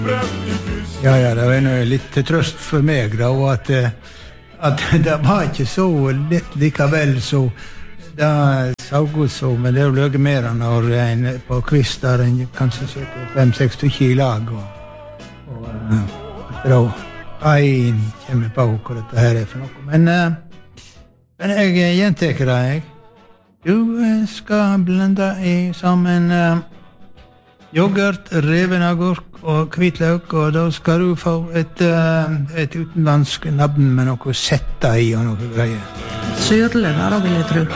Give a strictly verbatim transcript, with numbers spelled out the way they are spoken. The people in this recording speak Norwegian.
Ja, ja, det var noe litt til trøst for meg da, og at, at det var ikke så lett likevel så det så godt så, men det er jo løge mer når en på kvist der en kanskje sitter fem-seks stykker i lag og, og uh, da en kommer på hva dette her er for noe. Men, uh, men jeg gjenteker det, jeg. Du skal blende i sammen uh, yoghurt, reven agurk og hvitløk, og da skal du få et, uh, et utenlandsk navn med noe setta i og noe greier. Sørlig, da vil jeg tro.